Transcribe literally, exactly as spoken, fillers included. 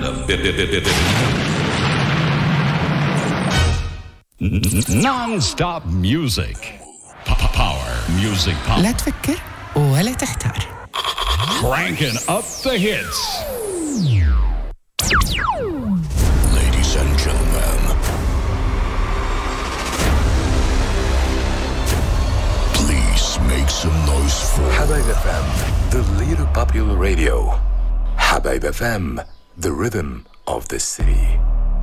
Non-stop music. Power music. Power. لا تفكر ولا تختار. Cranking up the hits. Ladies and gentlemen, please make some noise for Habaib F M, the leader popular radio. Habaib F M, the rhythm of the city.